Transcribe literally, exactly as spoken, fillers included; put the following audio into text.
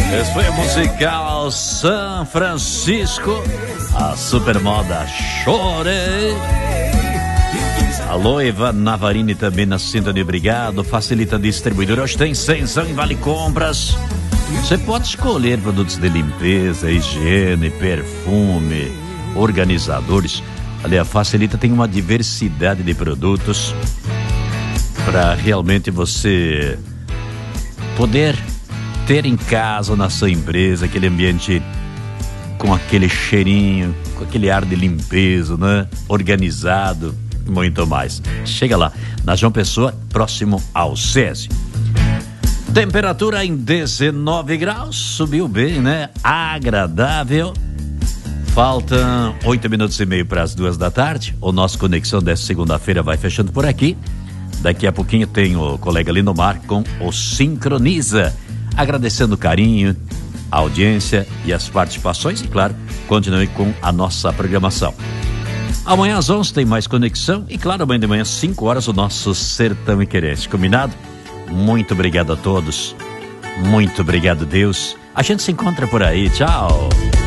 Esse foi o musical São Francisco, a supermoda Chorei. Alô, Eva Navarini também na sintonia, obrigado. Facilita Distribuidora, hoje tem isenção em Vale Compras. Você pode escolher produtos de limpeza, higiene, perfume, organizadores. Ali a Facilita tem uma diversidade de produtos para realmente você poder ter em casa, na sua empresa, aquele ambiente com aquele cheirinho, com aquele ar de limpeza, né? Organizado, muito mais. Chega lá, na João Pessoa, próximo ao SESI. Temperatura em dezenove graus, subiu bem, né? Agradável. Faltam oito minutos e meio para as duas da tarde. O nosso Conexão dessa segunda-feira vai fechando por aqui. Daqui a pouquinho tem o colega Lindomar com o Sincroniza. Agradecendo o carinho, a audiência e as participações. E claro, continue com a nossa programação. Amanhã às onze tem mais Conexão. E claro, amanhã de manhã às cinco horas o nosso Sertão e Querência. Combinado? Muito obrigado a todos. Muito obrigado, Deus. A gente se encontra por aí. Tchau.